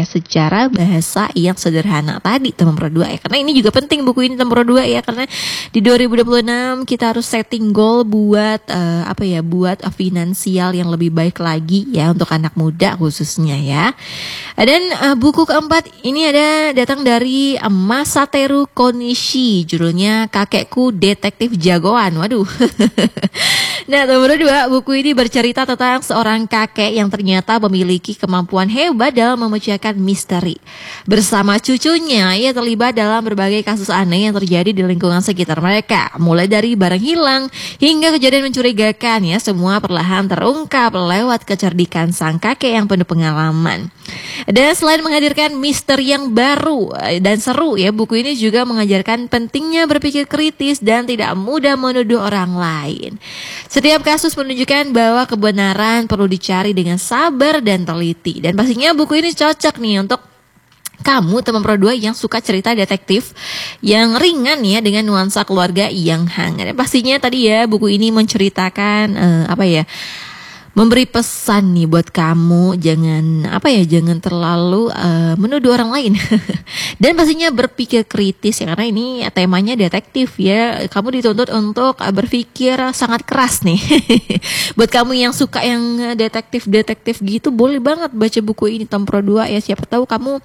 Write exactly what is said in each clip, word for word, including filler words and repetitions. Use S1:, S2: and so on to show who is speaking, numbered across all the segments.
S1: ya secara bahasa yang sederhana tadi teman pro dua ya. Karena ini juga penting buku ini teman pro dua ya, karena di dua ribu dua puluh enam kita harus setting goal buat uh, apa ya, buat uh, finansial yang lebih baik lagi ya untuk anak muda khususnya ya. Dan uh, buku keempat ini ada datang dari uh, Masateru Konishi, judulnya Kakekku Detektif Jagoan. Waduh. Nah, nomor dua, buku ini bercerita tentang seorang kakek yang ternyata memiliki kemampuan hebat dalam memecahkan misteri. Bersama cucunya, ia terlibat dalam berbagai kasus aneh yang terjadi di lingkungan sekitar mereka. Mulai dari barang hilang hingga kejadian mencurigakan ya, semua perlahan terungkap lewat kecerdikan sang kakek yang penuh pengalaman. Dan selain menghadirkan misteri yang baru dan seru ya, buku ini juga mengajarkan pentingnya berpikir kritis dan tidak mudah menuduh orang lain. Setiap kasus menunjukkan bahwa kebenaran perlu dicari dengan sabar dan teliti. Dan pastinya buku ini cocok nih untuk kamu teman pro dua yang suka cerita detektif yang ringan ya dengan nuansa keluarga yang hangat. Dan pastinya tadi ya buku ini menceritakan uh, apa ya, memberi pesan nih buat kamu, jangan apa ya, jangan terlalu uh, menuduh orang lain. Dan pastinya berpikir kritis ya, karena ini temanya detektif ya. Kamu dituntut untuk berpikir sangat keras nih. Buat kamu yang suka yang detektif-detektif gitu, boleh banget baca buku ini Tem Pro dua ya. Siapa tahu kamu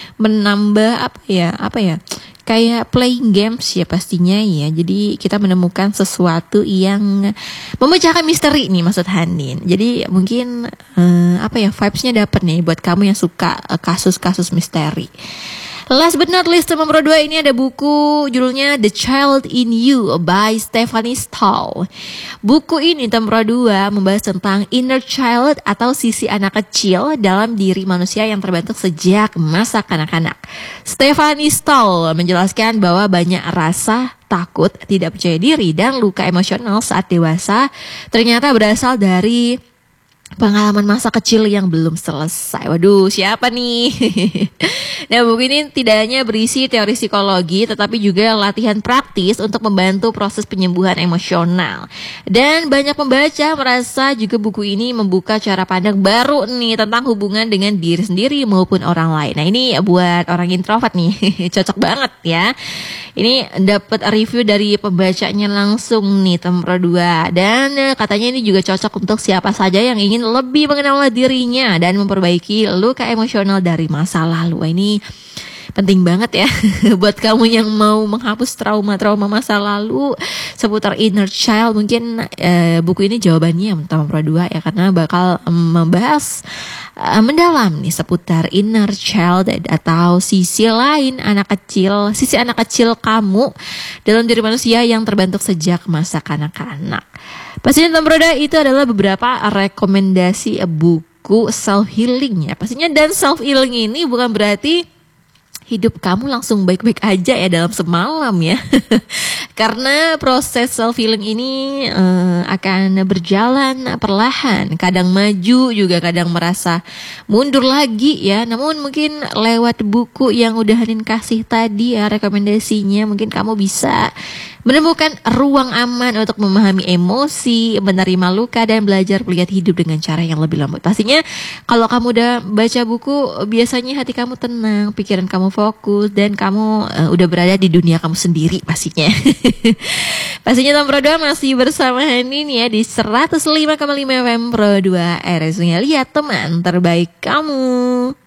S1: menambah apa ya, apa ya? Kayak playing games ya pastinya ya. Jadi kita menemukan sesuatu yang memecahkan misteri nih maksud Hanin. Jadi mungkin uh, apa ya, vibes-nya dapet nih buat kamu yang suka uh, kasus-kasus misteri. Last but not least teman pro dua, ini ada buku judulnya The Child in You by Stephanie Stahl. Buku ini teman pro dua membahas tentang inner child atau sisi anak kecil dalam diri manusia yang terbentuk sejak masa kanak-kanak. Stephanie Stahl menjelaskan bahwa banyak rasa takut, tidak percaya diri, dan luka emosional saat dewasa ternyata berasal dari pengalaman masa kecil yang belum selesai. Waduh, siapa nih? Nah, buku ini tidak hanya berisi teori psikologi, tetapi juga latihan praktis untuk membantu proses penyembuhan emosional. Dan banyak pembaca merasa juga buku ini membuka cara pandang baru nih tentang hubungan dengan diri sendiri maupun orang lain. Nah, ini buat orang introvert nih, cocok banget ya. Ini dapat review dari pembacanya langsung nih Tem Pro dua. Dan katanya ini juga cocok untuk siapa saja yang ingin lebih mengenal dirinya dan memperbaiki luka emosional dari masa lalu. Wah, ini penting banget ya buat kamu yang mau menghapus trauma-trauma masa lalu seputar inner child. Mungkin eh, buku ini jawabannya Tem Pro dua ya, karena bakal um, membahas uh, mendalam nih seputar inner child atau sisi lain anak kecil, sisi anak kecil kamu dalam diri manusia yang terbentuk sejak masa kanak-kanak. Pastinya Tem Pro dua itu adalah beberapa rekomendasi buku self healing ya pastinya. Dan self healing ini bukan berarti hidup kamu langsung baik-baik aja ya dalam semalam ya. Karena proses self healing ini uh, akan berjalan perlahan, kadang maju juga kadang merasa mundur lagi ya. Namun mungkin lewat buku yang udah Hanin kasih tadi ya rekomendasinya, mungkin kamu bisa menemukan ruang aman untuk memahami emosi, menerima luka, dan belajar melihat hidup dengan cara yang lebih lembut. Pastinya kalau kamu udah baca buku, biasanya hati kamu tenang, pikiran kamu fokus, dan kamu uh, udah berada di dunia kamu sendiri pastinya. Pastinya Tem Pro dua masih bersama Hanin ya di seratus lima koma lima F M Pro dua R S. Lihat teman terbaik kamu.